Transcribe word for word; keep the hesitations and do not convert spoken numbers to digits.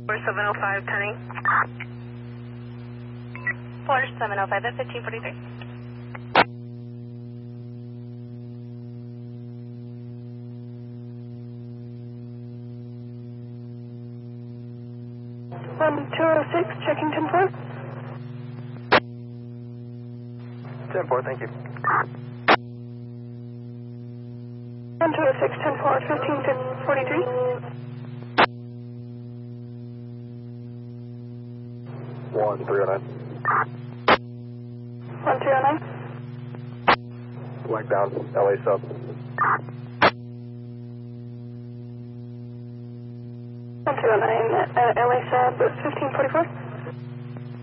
four seven oh five, turning. four seven oh five at fifteen forty-three. one two oh six, checking ten four. ten four, thank you. one two oh six, ten four, fifteen forty-three. one three oh nine. one three oh nine. Black down, L A sub. one two oh nine, uh, L A sub, fifteen forty-four.